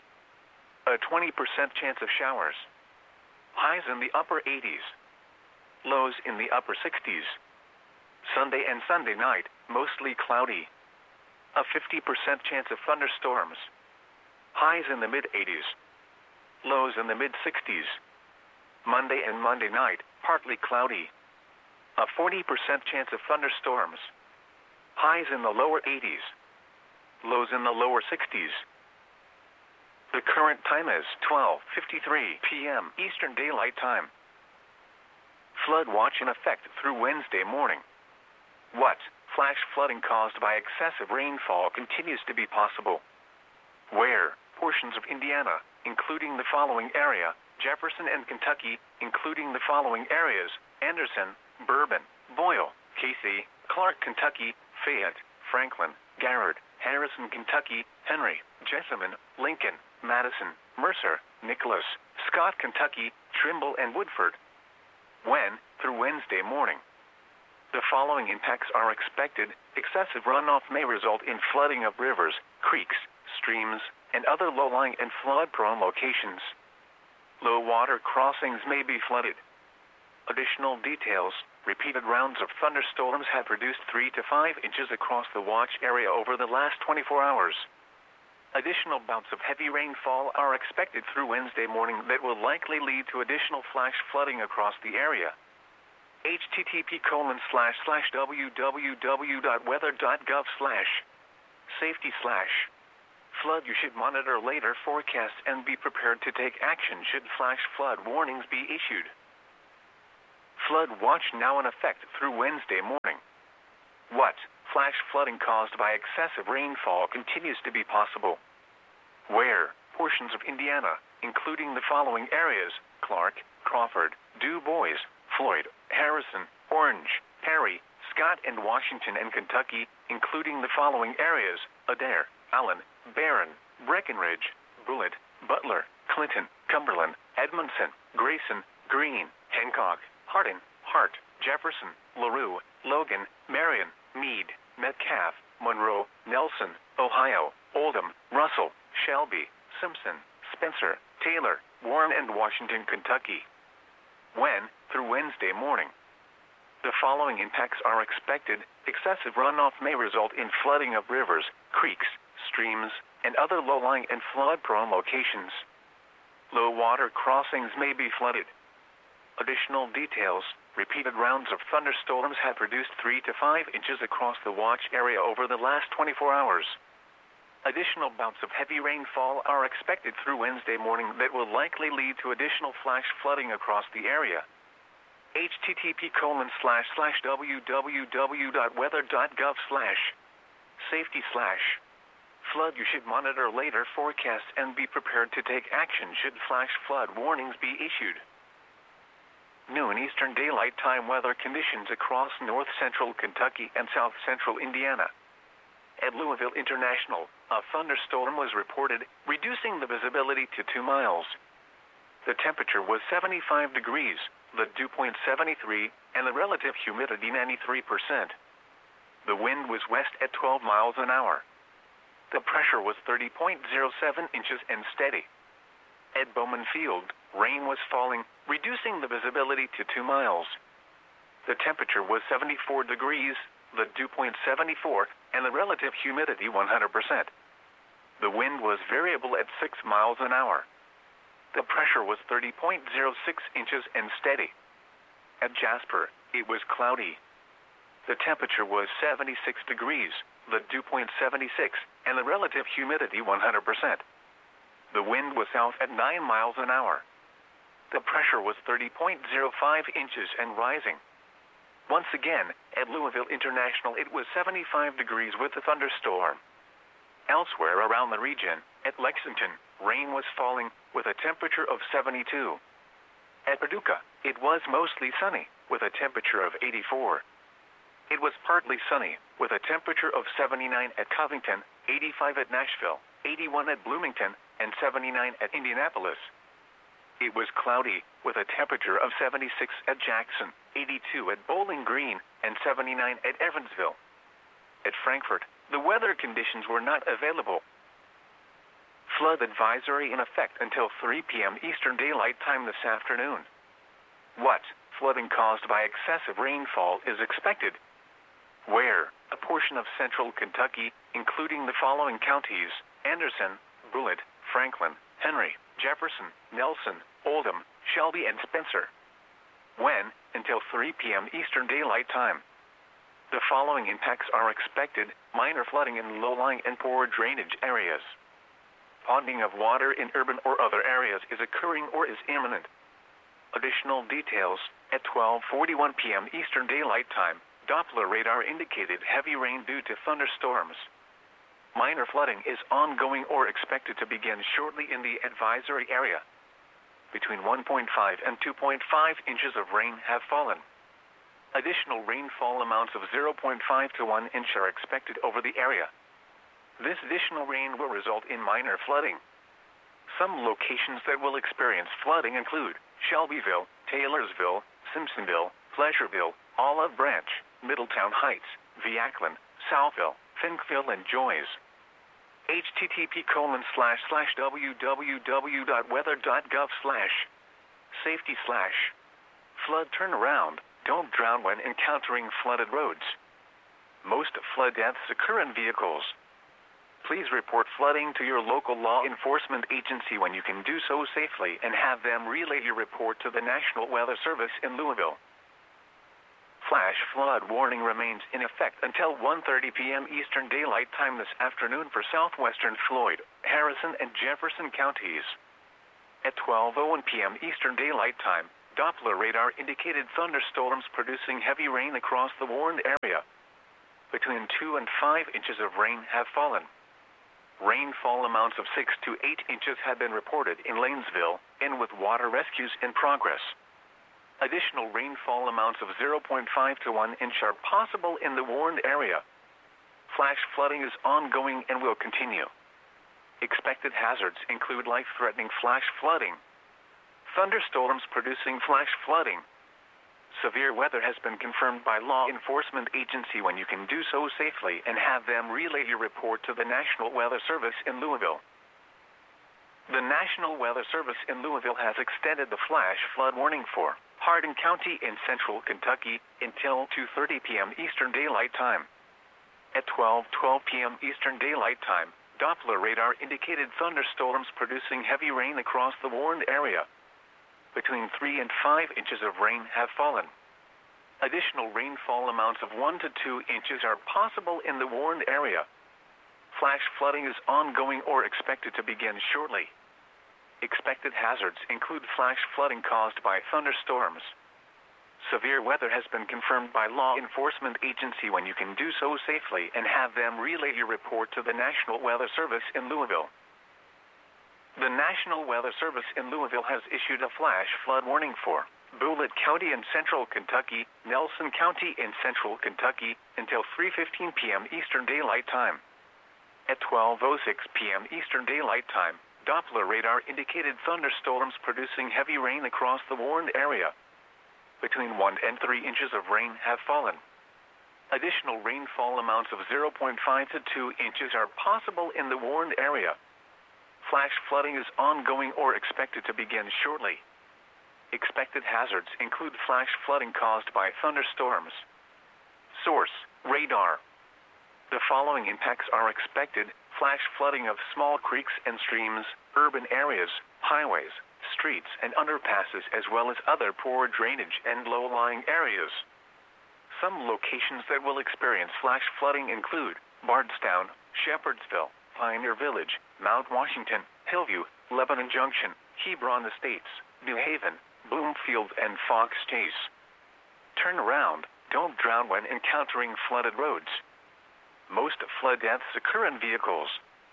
A twenty percent chance of showers. Highs in the upper eighties. Lows in the upper sixties. Sunday and Sunday night, mostly cloudy. A fifty percent chance of thunderstorms. Highs in the mid eighties. Lows in the mid sixties. Monday and Monday night, partly cloudy. A forty percent chance of thunderstorms. Highs in the lower eighties. Lows in the lower sixties. The current time is twelve fifty-three p m Eastern Daylight Time. Flood watch in effect through Wednesday morning. What? Flash flooding caused by excessive rainfall continues to be possible. Where? Portions of Indiana, including the following area: Jefferson and Kentucky, including the following areas: Anderson, Bourbon, Boyle, Casey, Clark, Kentucky, Fayette, Franklin, Garrard, Harrison, Kentucky, Henry, Jessamine, Lincoln, Madison, Mercer, Nicholas, Scott, Kentucky, Trimble, and Woodford. When? Through Wednesday morning. The following impacts are expected. Excessive runoff may result in flooding of rivers, creeks, streams, and other low-lying and flood-prone locations. Low water crossings may be flooded. Additional details: repeated rounds of thunderstorms have produced three to five inches across the watch area over the last twenty-four hours. Additional bouts of heavy rainfall are expected through Wednesday morning that will likely lead to additional flash flooding across the area. H T T P colon slash slash www dot weather dot gov slash Safety slash flood you should monitor later forecasts and be prepared to take action should flash flood warnings be issued. Flood watch now in effect through Wednesday morning. What? Flash flooding caused by excessive rainfall continues to be possible. Where? Portions of Indiana, including the following areas: Clark, Crawford, Du Bois, Floyd, Harrison, Orange, Perry, Scott, and Washington, and Kentucky, including the following areas: Adair, Allen, Barron, Breckenridge, Bullitt, Butler, Clinton, Cumberland, Edmondson, Grayson, Greene, Hancock, Hardin, Hart, Jefferson, LaRue, Logan, Marion, Meade, Metcalfe, Monroe, Nelson, Ohio, Oldham, Russell, Shelby, Simpson, Spencer, Taylor, Warren, and Washington, Kentucky. When? Through Wednesday morning. The following impacts are expected. Excessive runoff may result in flooding of rivers, creeks, streams, and other low-lying and flood-prone locations. Low water crossings may be flooded. Additional details: repeated rounds of thunderstorms have produced three to five inches across the watch area over the last twenty-four hours. Additional bouts of heavy rainfall are expected through Wednesday morning that will likely lead to additional flash flooding across the area. H T T P colon slash slash www.weather.gov slash safety slash flood you should monitor later forecasts and be prepared to take action should flash flood warnings be issued. Noon Eastern Daylight Time weather conditions across north central Kentucky and south central Indiana. At Louisville International, a thunderstorm was reported, reducing the visibility to two miles. The temperature was seventy-five degrees, the dew point seventy-three, and the relative humidity ninety-three percent. The wind was west at twelve miles an hour. The pressure was thirty point zero seven inches and steady. At Bowman Field, rain was falling, reducing the visibility to two miles. The temperature was seventy-four degrees, the dew point seventy-four, and the relative humidity one hundred percent. The wind was variable at six miles an hour. The pressure was thirty point zero six inches and steady. At Jasper, it was cloudy. The temperature was seventy-six degrees, the dew point seventy-six, and the relative humidity one hundred percent. The wind was south at nine miles an hour. The pressure was thirty point zero five inches and rising. Once again, at Louisville International, it was seventy-five degrees with a thunderstorm. Elsewhere around the region, at Lexington, rain was falling with a temperature of seventy-two. At Paducah, it was mostly sunny with a temperature of eighty-four. It was partly sunny with a temperature of seventy-nine at Covington, eighty-five at Nashville, eighty-one at Bloomington, and seventy-nine at Indianapolis. It was cloudy with a temperature of seventy-six at Jackson, eighty-two at Bowling Green, and seventy-nine at Evansville. At Frankfort, the weather conditions were not available. Flood advisory in effect until three p m Eastern Daylight Time this afternoon. What? Flooding caused by excessive rainfall is expected. Where? A portion of central Kentucky, including the following counties: Anderson, Bullitt, Franklin, Henry, Jefferson, Nelson, Oldham, Shelby, and Spencer. When? Until three p m Eastern Daylight Time. The following impacts are expected: minor flooding in low-lying and poor drainage areas. Ponding of water in urban or other areas is occurring or is imminent. Additional details: at twelve forty-one p m Eastern Daylight Time, Doppler radar indicated heavy rain due to thunderstorms. Minor flooding is ongoing or expected to begin shortly in the advisory area. Between one point five and two point five inches of rain have fallen. Additional rainfall amounts of zero point five to one inch are expected over the area. This additional rain will result in minor flooding. Some locations that will experience flooding include Shelbyville, Taylorsville, Simpsonville, Pleasureville, Olive Branch, Middletown Heights, Viacklin, Southville, Finkville, and Joys. H T T P colon slash slash www.weather.gov slash safety slash flood turnaround. Don't drown when encountering flooded roads. Most flood deaths occur in vehicles. Please report flooding to your local law enforcement agency when you can do so safely and have them relay your report to the National Weather Service in Louisville. Flash flood warning remains in effect until one thirty p m Eastern Daylight Time this afternoon for southwestern Floyd, Harrison, and Jefferson counties. At twelve oh one p m Eastern Daylight Time, Doppler radar indicated thunderstorms producing heavy rain across the warned area. Between two and five inches of rain have fallen. Rainfall amounts of six to eight inches have been reported in Lanesville, and with water rescues in progress. Additional rainfall amounts of zero point five to one inch are possible in the warned area. Flash flooding is ongoing and will continue. Expected hazards include life-threatening flash flooding, thunderstorms producing flash flooding. Severe weather has been confirmed by law enforcement agency when you can do so safely and have them relay your report to the National Weather Service in Louisville. The National Weather Service in Louisville has extended the flash flood warning for Hardin County in central Kentucky until two thirty p m Eastern Daylight Time. At twelve twelve p m Eastern Daylight Time, Doppler radar indicated thunderstorms producing heavy rain across the warned area. Between three and five inches of rain have fallen. Additional rainfall amounts of one to two inches are possible in the warned area. Flash flooding is ongoing or expected to begin shortly. Expected hazards include flash flooding caused by thunderstorms. Severe weather has been confirmed by law enforcement agency when you can do so safely and have them relay your report to the National Weather Service in Louisville. The National Weather Service in Louisville has issued a flash flood warning for Bullitt County in central Kentucky, Nelson County in central Kentucky, until three fifteen p m Eastern Daylight Time. At twelve oh six p m Eastern Daylight Time, Doppler radar indicated thunderstorms producing heavy rain across the warned area. Between one and three inches of rain have fallen. Additional rainfall amounts of zero point five to two inches are possible in the warned area. Flash flooding is ongoing or expected to begin shortly. Expected hazards include flash flooding caused by thunderstorms. Source: radar. The following impacts are expected: flash flooding of small creeks and streams, urban areas, highways, streets and underpasses, as well as other poor drainage and low-lying areas. Some locations that will experience flash flooding include Bardstown, Shepherdsville, Pioneer Village, Mount Washington, Hillview, Lebanon Junction, Hebron Estates, New Haven, Bloomfield, and Fox Chase. Turn around. Don't drown when encountering flooded roads. Most flood deaths occur in vehicles.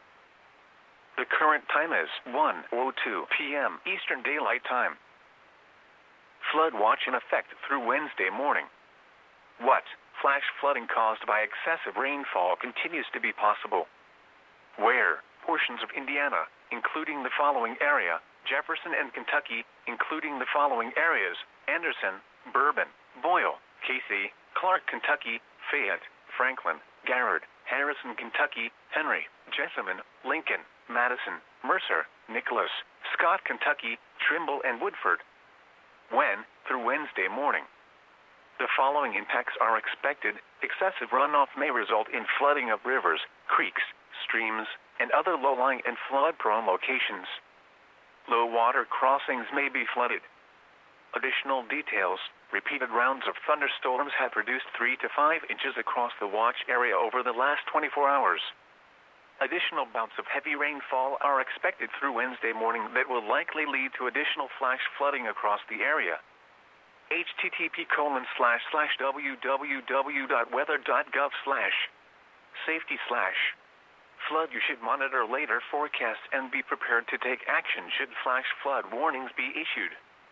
The current time is one oh two p m Eastern Daylight Time. Flood watch in effect through Wednesday morning. What? Flash flooding caused by excessive rainfall continues to be possible. Where? Portions of Indiana, including the following area: Jefferson and Kentucky, including the following areas: Anderson, Bourbon, Boyle, Casey, Clark, Kentucky, Fayette, Franklin, Garrard, Harrison, Kentucky, Henry, Jessamine, Lincoln, Madison, Mercer, Nicholas, Scott, Kentucky, Trimble, and Woodford. When? Through Wednesday morning. The following impacts are expected: excessive runoff may result in flooding of rivers, creeks, streams, and other low-lying and flood-prone locations. Low water crossings may be flooded. Additional details: repeated rounds of thunderstorms have produced three to five inches across the watch area over the last twenty-four hours. Additional bouts of heavy rainfall are expected through Wednesday morning that will likely lead to additional flash flooding across the area. H T T P colon slash slash w w w dot weather dot gov slash safety slash flood. You should monitor later forecasts and be prepared to take action should flash flood warnings be issued.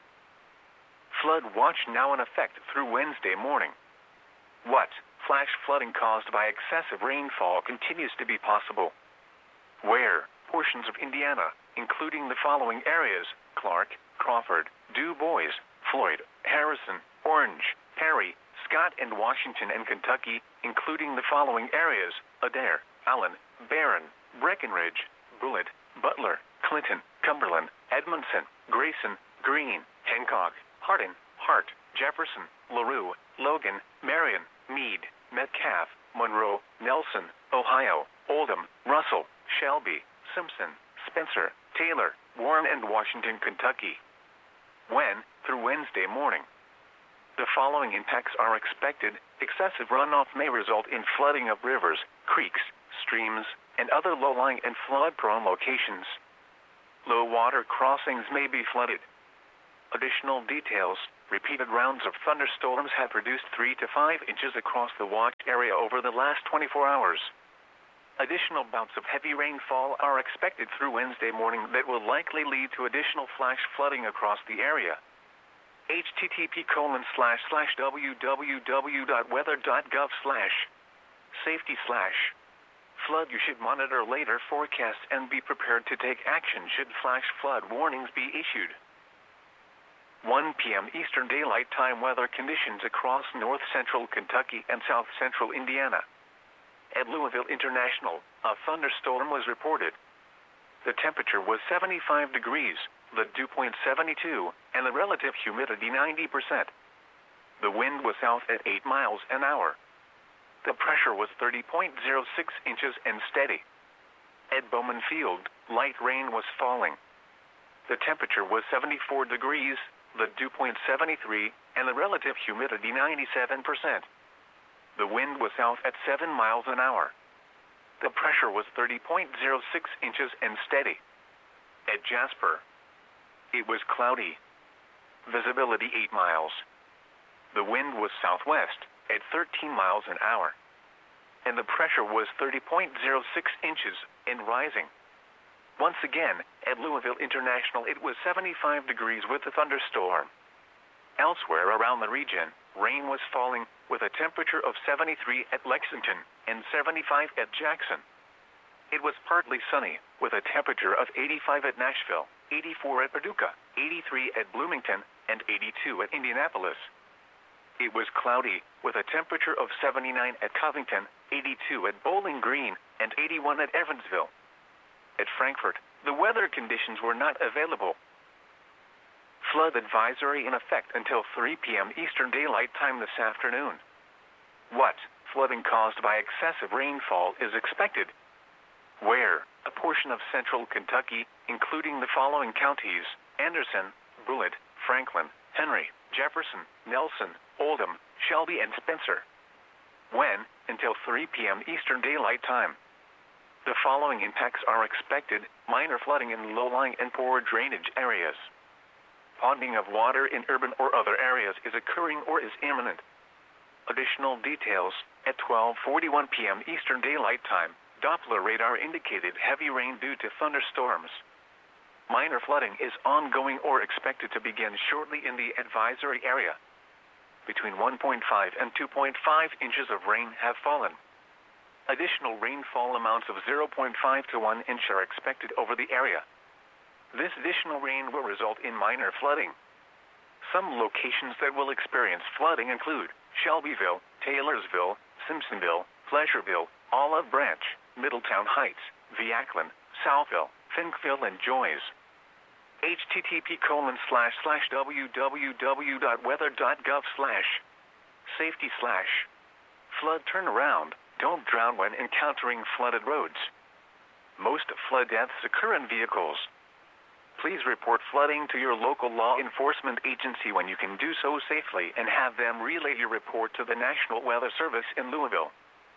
Flood watch now in effect through Wednesday morning. What? Flash flooding caused by excessive rainfall continues to be possible. Where? Portions of Indiana, including the following areas: Clark, Crawford, Du Bois, Floyd, Harrison, Orange, Perry, Scott, and Washington, and Kentucky, including the following areas: Adair, Allen, Barron, Breckenridge, Bullitt, Butler, Clinton, Cumberland, Edmondson, Grayson, Greene, Hancock, Hardin, Hart, Jefferson, LaRue, Logan, Marion, Meade, Metcalf, Monroe, Nelson, Ohio, Oldham, Russell, Shelby, Simpson, Spencer, Taylor, Warren, and Washington, Kentucky. When? Through Wednesday morning. The following impacts are expected. Excessive runoff may result in flooding of rivers, creeks, streams, and other low-lying and flood-prone locations. Low water crossings may be flooded. Additional details. Repeated rounds of thunderstorms have produced three to five inches across the watch area over the last twenty-four hours. Additional bouts of heavy rainfall are expected through Wednesday morning that will likely lead to additional flash flooding across the area. H T T P colon slash slash www.weather.gov slash safety slash flood. You should monitor later forecasts and be prepared to take action should flash flood warnings be issued. one p m Eastern Daylight Time weather conditions across north central Kentucky and south central Indiana. At Louisville International, a thunderstorm was reported. The temperature was seventy-five degrees, the dew point seventy-two, and the relative humidity ninety percent. The wind was south at eight miles an hour. The pressure was thirty point zero six inches and steady. At Bowman Field, light rain was falling. The temperature was seventy-four degrees, the dew point seventy-three, and the relative humidity ninety-seven percent. The wind was south at seven miles an hour. The pressure was thirty point zero six inches and steady. At Jasper, it was cloudy. Visibility eight miles. The wind was southwest at thirteen miles an hour. And the pressure was thirty point zero six inches and rising. Once again, at Louisville International it was seventy-five degrees with a thunderstorm. Elsewhere around the region, rain was falling with a temperature of seventy-three at Lexington and seventy-five at Jackson. It was partly sunny with a temperature of eighty-five at Nashville, eighty-four at Paducah, eighty-three at Bloomington, and eighty-two at Indianapolis. It was cloudy with a temperature of seventy-nine at Covington, eighty-two at Bowling Green, and eighty-one at Evansville. At Frankfort, the weather conditions were not available. Flood advisory in effect until three p m Eastern Daylight Time this afternoon. What flooding caused by excessive rainfall is expected? Where? A portion of central Kentucky, including the following counties: Anderson, Bullitt, Franklin, Henry, Jefferson, Nelson, Oldham, Shelby, and Spencer. When? Until three p m Eastern Daylight Time. The following impacts are expected: minor flooding in low-lying and poor drainage areas. Ponding of water in urban or other areas is occurring or is imminent. Additional details: at twelve forty-one p m Eastern Daylight Time, Doppler radar indicated heavy rain due to thunderstorms. Minor flooding is ongoing or expected to begin shortly in the advisory area. Between one point five and two point five inches of rain have fallen. Additional rainfall amounts of zero point five to one inch are expected over the area. This additional rain will result in minor flooding. Some locations that will experience flooding include Shelbyville, Taylorsville, Simpsonville, Pleasureville, Olive Branch, Middletown Heights, Viacklin, Southville, Finkville, and Joys. H T T P colon slash slash www.weather.gov slash safety slash flood turnaround. Don't drown when encountering flooded roads. Most flood deaths occur in vehicles. Please report flooding to your local law enforcement agency when you can do so safely and have them relay your report to the National Weather Service in Louisville.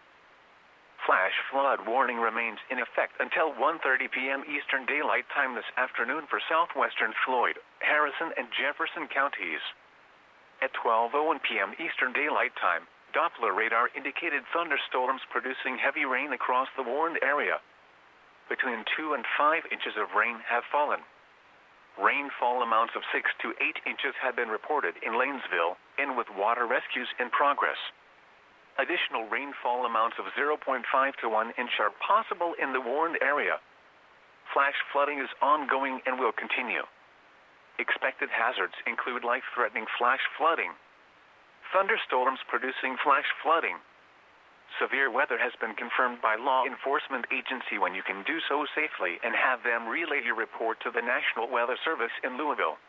Flash flood warning remains in effect until one thirty p m Eastern Daylight Time this afternoon for southwestern Floyd, Harrison, and Jefferson counties. At twelve oh one p m Eastern Daylight Time, Doppler radar indicated thunderstorms producing heavy rain across the warned area. Between two and five inches of rain have fallen. Rainfall amounts of six to eight inches have been reported in Lanesville, and with water rescues in progress. Additional rainfall amounts of zero point five to one inch are possible in the warned area. Flash flooding is ongoing and will continue. Expected hazards include life-threatening flash flooding, thunderstorms producing flash flooding. Severe weather has been confirmed by law enforcement agency when you can do so safely and have them relay your report to the National Weather Service in Louisville.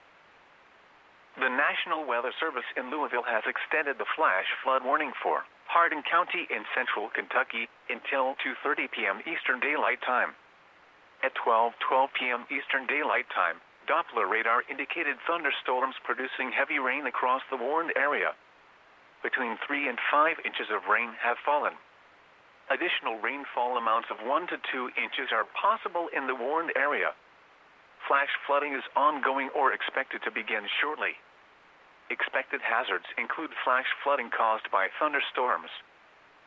The National Weather Service in Louisville has extended the flash flood warning for Hardin County in central Kentucky until two thirty p m Eastern Daylight Time. At twelve twelve p m Eastern Daylight Time, Doppler radar indicated thunderstorms producing heavy rain across the warned area. Between three and five inches of rain have fallen. Additional rainfall amounts of one to two inches are possible in the warned area. Flash flooding is ongoing or expected to begin shortly. Expected hazards include flash flooding caused by thunderstorms,